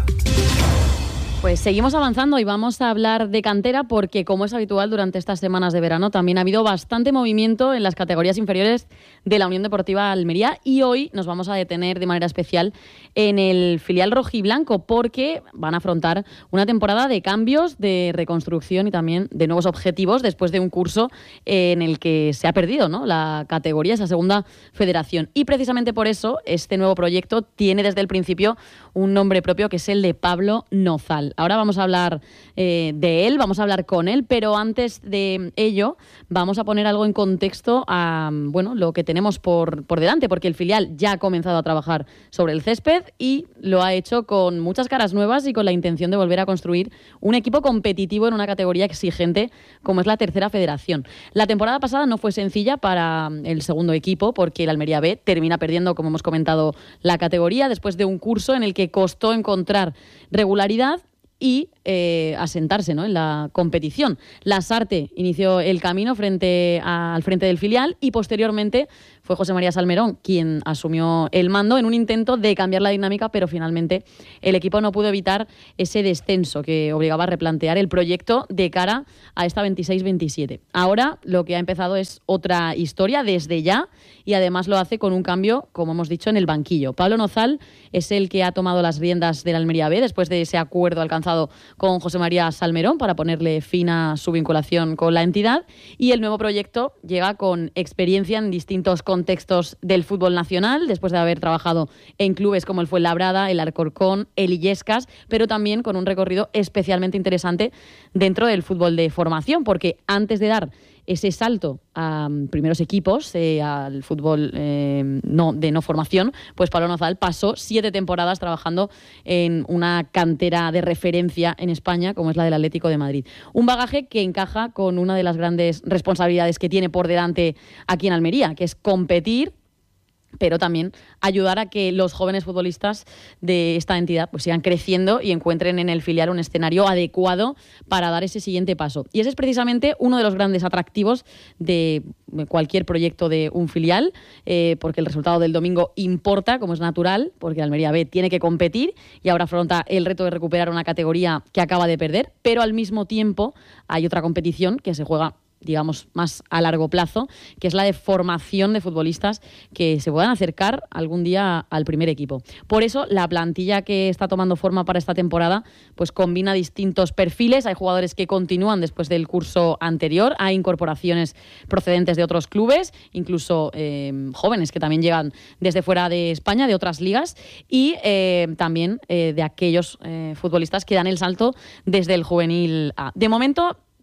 Pues seguimos avanzando y vamos a hablar de cantera porque, como es habitual durante estas semanas de verano, también ha habido bastante movimiento en las categorías inferiores de la Unión Deportiva Almería y hoy nos vamos a detener de manera especial en el filial rojiblanco porque van a afrontar una temporada de cambios, de reconstrucción y también de nuevos objetivos después de un curso en el que se ha perdido, ¿no?, la categoría, esa segunda federación. Y precisamente por eso este nuevo proyecto tiene desde el principio un nombre propio que es el de Pablo Nozal. Ahora vamos a hablar eh, de él, vamos a hablar con él, pero antes de ello vamos a poner algo en contexto a bueno, lo que tenemos por, por delante, porque el filial ya ha comenzado a trabajar sobre el césped y lo ha hecho con muchas caras nuevas y con la intención de volver a construir un equipo competitivo en una categoría exigente como es la tercera federación. La temporada pasada no fue sencilla para el segundo equipo porque el Almería B termina perdiendo, como hemos comentado, la categoría después de un curso en el que costó encontrar regularidad y eh, asentarse, ¿no?, en la competición. Lasarte inició el camino frente a, al frente del filial y posteriormente fue José María Salmerón quien asumió el mando en un intento de cambiar la dinámica, pero finalmente el equipo no pudo evitar ese descenso que obligaba a replantear el proyecto de cara a esta veintiséis veintisiete. Ahora lo que ha empezado es otra historia desde ya y además lo hace con un cambio, como hemos dicho, en el banquillo. Pablo Nozal es el que ha tomado las riendas del Almería B después de ese acuerdo alcanzado con José María Salmerón para ponerle fin a su vinculación con la entidad y el nuevo proyecto llega con experiencia en distintos contextos del fútbol nacional después de haber trabajado en clubes como el Fuenlabrada, el Alcorcón, el Illescas, pero también con un recorrido especialmente interesante dentro del fútbol de formación porque antes de dar ese salto a um, primeros equipos, eh, al fútbol eh, no, de no formación, pues Pablo Nozal pasó siete temporadas trabajando en una cantera de referencia en España, como es la del Atlético de Madrid. Un bagaje que encaja con una de las grandes responsabilidades que tiene por delante aquí en Almería, que es competir, pero también ayudar a que los jóvenes futbolistas de esta entidad pues sigan creciendo y encuentren en el filial un escenario adecuado para dar ese siguiente paso. Y ese es precisamente uno de los grandes atractivos de cualquier proyecto de un filial, eh, porque el resultado del domingo importa, como es natural, porque Almería B tiene que competir y ahora afronta el reto de recuperar una categoría que acaba de perder, pero al mismo tiempo hay otra competición que se juega, digamos, más a largo plazo, que es la de formación de futbolistas que se puedan acercar algún día al primer equipo. Por eso, la plantilla que está tomando forma para esta temporada pues combina distintos perfiles. Hay jugadores que continúan después del curso anterior, hay incorporaciones procedentes de otros clubes, incluso eh, jóvenes que también llegan desde fuera de España, de otras ligas, y eh, también eh, de aquellos eh, futbolistas que dan el salto desde el juvenil A. De momento,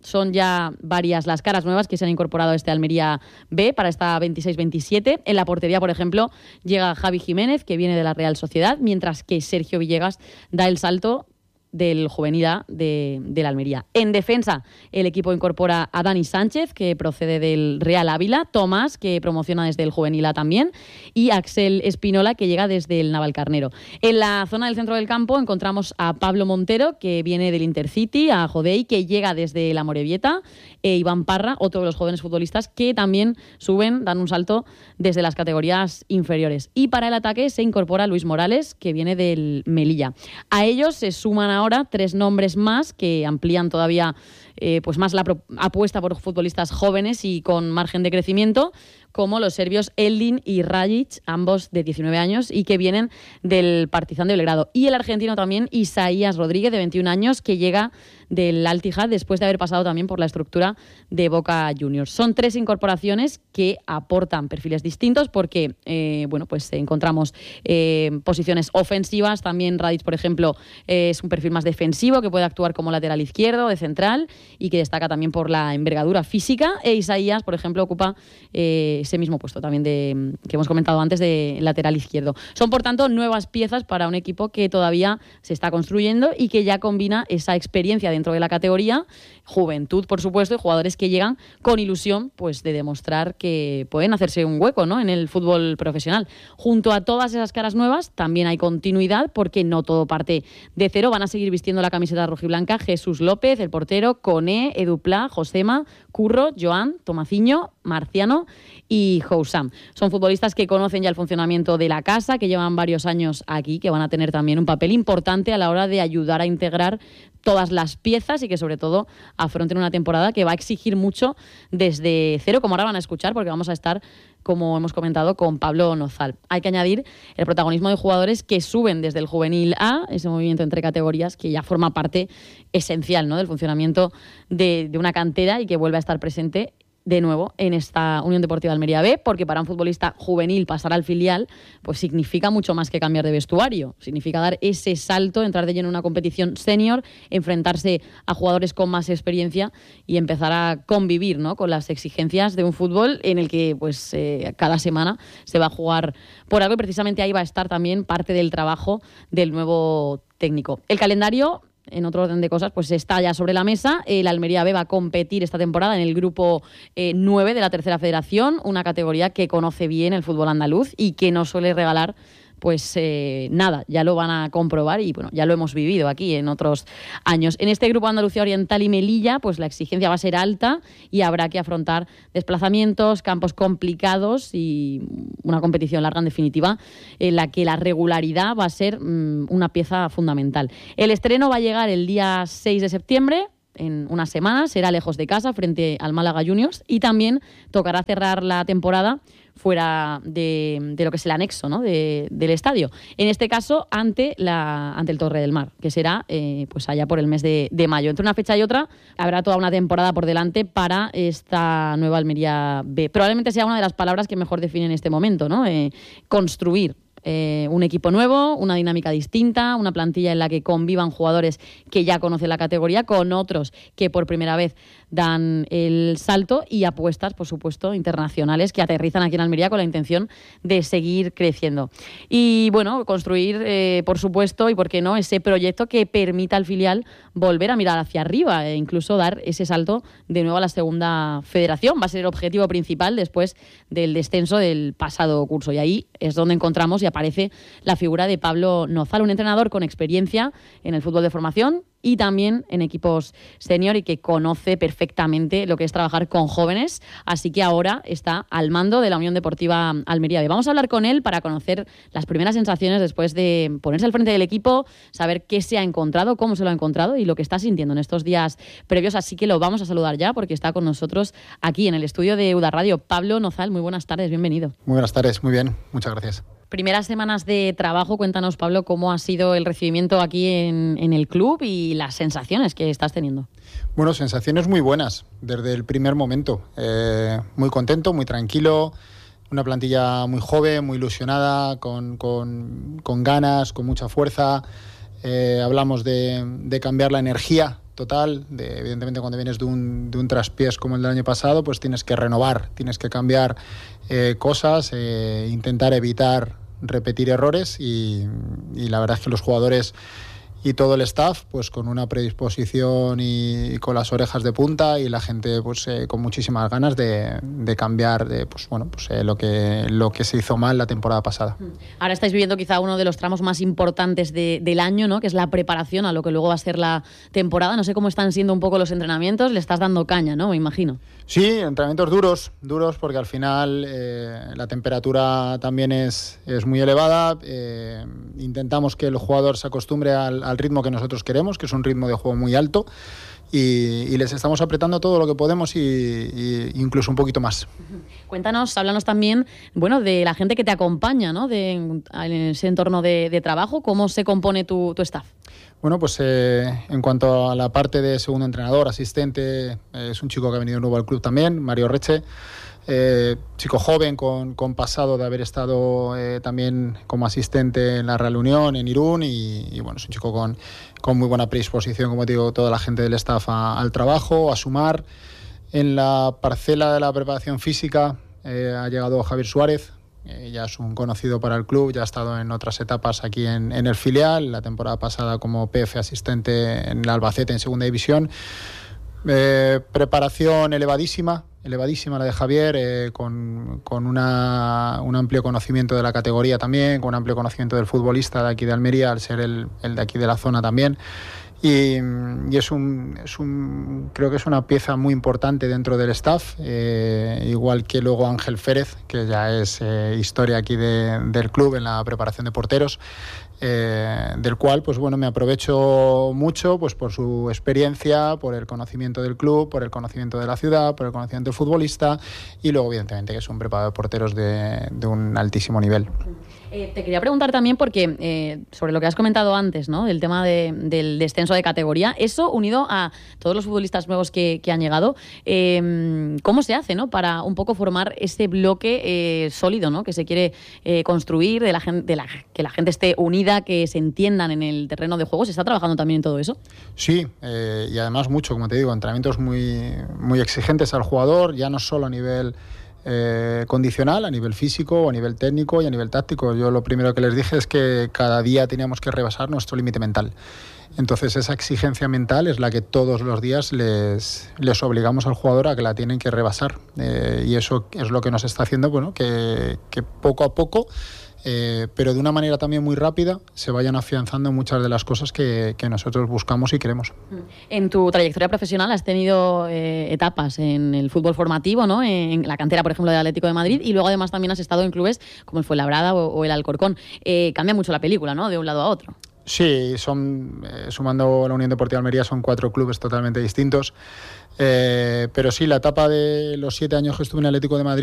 son ya varias las caras nuevas que se han incorporado a este Almería B para esta veintiséis veintisiete. En la portería, por ejemplo, llega Javi Jiménez, que viene de la Real Sociedad, mientras que Sergio Villegas da el salto del juvenil A de, de la Almería. En defensa, el equipo incorpora a Dani Sánchez, que procede del Real Ávila, Tomás, que promociona desde el juvenil A también, y Axel Espinola, que llega desde el Navalcarnero. En la zona del centro del campo encontramos a Pablo Montero, que viene del Intercity, a Jodei, que llega desde la Morevieta, e Iván Parra, otro de los jóvenes futbolistas que también suben, dan un salto desde las categorías inferiores. Y para el ataque se incorpora Luis Morales, que viene del Melilla. A ellos se suman ahora tres nombres más que amplían todavía eh, pues más la pro- apuesta por futbolistas jóvenes y con margen de crecimiento, como los serbios Eldin y Rajic, ambos de diecinueve años y que vienen del Partizan de Belgrado. Y el argentino también, Isaías Rodríguez, de veintiún años, que llega del Al-Ittihad después de haber pasado también por la estructura de Boca Juniors. Son tres incorporaciones que aportan perfiles distintos porque, eh, bueno, pues encontramos eh, posiciones ofensivas. También Radic, por ejemplo, eh, es un perfil más defensivo que puede actuar como lateral izquierdo, de central, y que destaca también por la envergadura física. E Isaías, por ejemplo, ocupa eh, ese mismo puesto también de que hemos comentado antes, de lateral izquierdo. Son, por tanto, nuevas piezas para un equipo que todavía se está construyendo y que ya combina esa experiencia dentro de la categoría, juventud, por supuesto, y jugadores que llegan con ilusión pues de demostrar que pueden hacerse un hueco, ¿no?, en el fútbol profesional. Junto a todas esas caras nuevas también hay continuidad, porque no todo parte de cero. Van a seguir vistiendo la camiseta rojiblanca Jesús López, el portero, Coné, Eduplá, Josema, Curro, Joan, Tomaciño, Marciano y Housam. Son futbolistas que conocen ya el funcionamiento de la casa, que llevan varios años aquí, que van a tener también un papel importante a la hora de ayudar a integrar todas las piezas y que sobre todo afronten una temporada que va a exigir mucho desde cero, como ahora van a escuchar, porque vamos a estar, como hemos comentado, con Pablo Nozal. Hay que añadir el protagonismo de jugadores que suben desde el juvenil A, ese movimiento entre categorías que ya forma parte esencial, ¿no?, del funcionamiento de, de una cantera y que vuelve a estar presente de nuevo en esta Unión Deportiva Almería B, porque para un futbolista juvenil pasar al filial pues significa mucho más que cambiar de vestuario, significa dar ese salto, entrar de lleno en una competición senior, enfrentarse a jugadores con más experiencia y empezar a convivir, ¿no?, con las exigencias de un fútbol en el que pues eh, cada semana se va a jugar por algo, y precisamente ahí va a estar también parte del trabajo del nuevo técnico. El calendario, en otro orden de cosas, pues está ya sobre la mesa. El Almería B va a competir esta temporada en el grupo eh, nueve de la Tercera Federación, una categoría que conoce bien el fútbol andaluz y que no suele regalar pues eh, nada, ya lo van a comprobar y bueno, ya lo hemos vivido aquí en otros años. En este grupo Andalucía Oriental y Melilla, pues la exigencia va a ser alta y habrá que afrontar desplazamientos, campos complicados y una competición larga, en definitiva, en la que la regularidad va a ser mmm, una pieza fundamental. El estreno va a llegar el día seis de septiembre, en una semana, será lejos de casa, frente al Málaga Juniors, y también tocará cerrar la temporada fuera de, de lo que es el anexo, ¿no?, de, del estadio. En este caso, ante la ante el Torre del Mar, que será eh, pues allá por el mes de, de mayo. Entre una fecha y otra habrá toda una temporada por delante para esta nueva Almería B. Probablemente sea una de las palabras que mejor definen este momento, ¿no? Eh, construir. Eh, un equipo nuevo, una dinámica distinta, una plantilla en la que convivan jugadores que ya conocen la categoría con otros que por primera vez dan el salto, y apuestas, por supuesto, internacionales que aterrizan aquí en Almería con la intención de seguir creciendo. Y bueno, construir, eh, por supuesto, y por qué no, ese proyecto que permita al filial volver a mirar hacia arriba e incluso dar ese salto de nuevo a la segunda federación. Va a ser el objetivo principal después del descenso del pasado curso, y ahí es donde encontramos y aparece la figura de Pablo Nozal, un entrenador con experiencia en el fútbol de formación y también en equipos senior y que conoce perfectamente lo que es trabajar con jóvenes, así que ahora está al mando de la Unión Deportiva Almería B. Vamos a hablar con él para conocer las primeras sensaciones después de ponerse al frente del equipo, saber qué se ha encontrado, cómo se lo ha encontrado y lo que está sintiendo en estos días previos, así que lo vamos a saludar ya porque está con nosotros aquí en el estudio de Euda Radio. Pablo Nozal, muy buenas tardes, bienvenido. Muy buenas tardes, muy bien, muchas gracias. Primeras semanas de trabajo, cuéntanos, Pablo, cómo ha sido el recibimiento aquí en, en el club y las sensaciones que estás teniendo. Bueno, sensaciones muy buenas desde el primer momento. Eh, muy contento, muy tranquilo, una plantilla muy joven, muy ilusionada, con, con, con ganas, con mucha fuerza. Eh, hablamos de, de cambiar la energía total. De, evidentemente, cuando vienes de un, de un traspiés como el del año pasado, pues tienes que renovar, tienes que cambiar eh, cosas, eh, intentar evitar repetir errores y, y la verdad es que los jugadores y todo el staff pues con una predisposición y, y con las orejas de punta y la gente pues eh, con muchísimas ganas de, de cambiar de pues bueno pues eh, lo que lo que se hizo mal la temporada pasada. Ahora estáis viviendo quizá uno de los tramos más importantes de, del año, ¿no? Que es la preparación a lo que luego va a ser la temporada. No sé cómo están siendo un poco los entrenamientos, le estás dando caña, ¿no? Me imagino. Sí, entrenamientos duros, duros porque al final eh, la temperatura también es, es muy elevada. Eh, intentamos que el jugador se acostumbre al, al ritmo que nosotros queremos, que es un ritmo de juego muy alto, y, y les estamos apretando todo lo que podemos y, y incluso un poquito más. Cuéntanos, háblanos también, bueno, de la gente que te acompaña, ¿no? De, en ese entorno de, de trabajo, ¿cómo se compone tu, tu staff? Bueno, pues eh, en cuanto a la parte de segundo entrenador, asistente, eh, es un chico que ha venido nuevo al club también, Mario Reche, eh, chico joven con, con pasado de haber estado eh, también como asistente en la Real Unión, en Irún, y, y bueno, es un chico con, con muy buena predisposición, como te digo, toda la gente del staff a, al trabajo, a sumar. En la parcela de la preparación física eh, ha llegado Javier Suárez. Eh, ya es un conocido para el club, ya ha estado en otras etapas aquí en, en el filial, la temporada pasada como P F asistente en el Albacete en segunda división. Eh, preparación elevadísima, elevadísima la de Javier, eh, con, con una, un amplio conocimiento de la categoría también, con un amplio conocimiento del futbolista de aquí de Almería, al ser el, el de aquí de la zona también. Y, y es un, es un, creo que es una pieza muy importante dentro del staff, eh, igual que luego Ángel Férez, que ya es eh, historia aquí de, del club en la preparación de porteros, eh, del cual pues bueno me aprovecho mucho pues por su experiencia, por el conocimiento del club, por el conocimiento de la ciudad, por el conocimiento del futbolista y luego evidentemente que es un preparador de porteros de, de un altísimo nivel. Eh, te quería preguntar también porque eh, sobre lo que has comentado antes, ¿no? Del tema de, del descenso de categoría, eso unido a todos los futbolistas nuevos que, que han llegado, eh, ¿cómo se hace, ¿no? Para un poco formar ese bloque eh, sólido, ¿no? Que se quiere eh, construir, de la gente, de la, que la gente esté unida, que se entiendan en el terreno de juego. ¿Se está trabajando también en todo eso? Sí, eh, y además mucho, como te digo, entrenamientos muy, muy exigentes al jugador, ya no solo a nivel Eh, condicional, a nivel físico, a nivel técnico y a nivel táctico. Yo lo primero que les dije es que cada día teníamos que rebasar nuestro límite mental. Entonces esa exigencia mental es la que todos los días les, les obligamos al jugador a que la tienen que rebasar. Eh, y eso es lo que nos está haciendo, bueno, que, que poco a poco, eh, pero de una manera también muy rápida, se vayan afianzando muchas de las cosas que, que nosotros buscamos y queremos. En tu trayectoria profesional has tenido eh, etapas en el fútbol formativo, ¿no? En la cantera, por ejemplo, del Atlético de Madrid, y luego además también has estado en clubes como el Fuenlabrada o, o el Alcorcón. Eh, cambia mucho la película, ¿no? De un lado a otro. Sí, son eh, sumando la Unión Deportiva Almería son cuatro clubes totalmente distintos. Eh, pero sí, la etapa de los siete años que estuve en el Atlético de Madrid